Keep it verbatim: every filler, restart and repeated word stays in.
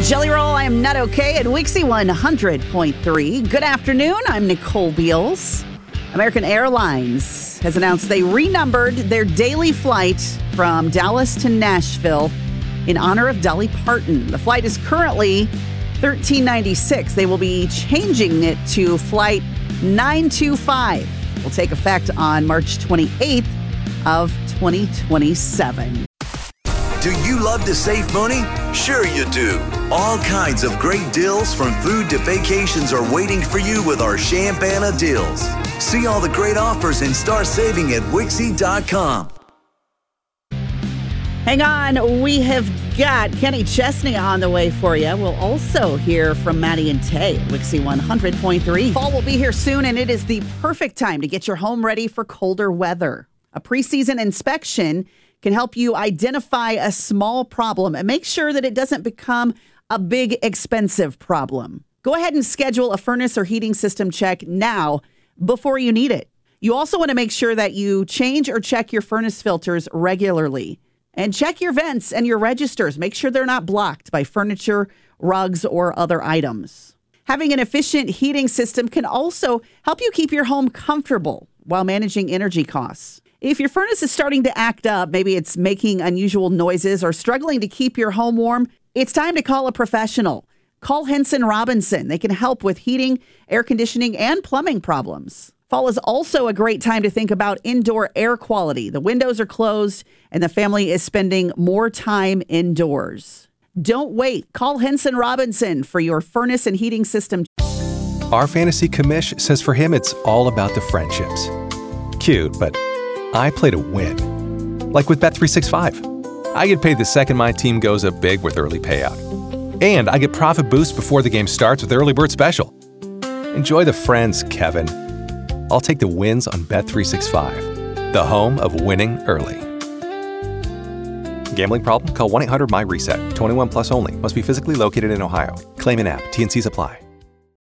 Jelly Roll, I am not okay at Wixie one hundred point three. Good afternoon. I'm Nicole Beals. American Airlines has announced they renumbered their daily flight from Dallas to Nashville in honor of Dolly Parton. The flight is currently thirteen ninety-six. They will be changing it to flight nine two five. Will take effect on March twenty-eighth of twenty twenty-seven. Do you love to save money? Sure you do. All kinds of great deals from food to vacations are waiting for you with our Champana deals. See all the great offers and start saving at Wixie dot com. Hang on, we have got Kenny Chesney on the way for you. We'll also hear from Maddie and Tay at Wixie one hundred point three. Fall will be here soon, and it is the perfect time to get your home ready for colder weather. A preseason inspection can help you identify a small problem and make sure that it doesn't become a big, expensive problem. Go ahead and schedule a furnace or heating system check now before you need it. You also want to make sure that you change or check your furnace filters regularly. And check your vents and your registers. Make sure they're not blocked by furniture, rugs, or other items. Having an efficient heating system can also help you keep your home comfortable while managing energy costs. If your furnace is starting to act up, maybe it's making unusual noises or struggling to keep your home warm, it's time to call a professional. Call Henson Robinson. They can help with heating, air conditioning, and plumbing problems. Fall is also a great time to think about indoor air quality. The windows are closed and the family is spending more time indoors. Don't wait. Call Henson Robinson for your furnace and heating system. Our fantasy commish says for him it's all about the friendships. Cute, but I play to win. Like with Bet three sixty-five. I get paid the second my team goes up big with early payout. And I get profit boost before the game starts with Early Bird Special. Enjoy the friends, Kevin. I'll take the wins on Bet three sixty-five, the home of winning early. Gambling problem? Call one eight hundred M Y RESET. twenty-one plus only. Must be physically located in Ohio. Claim in app. T N Cs apply.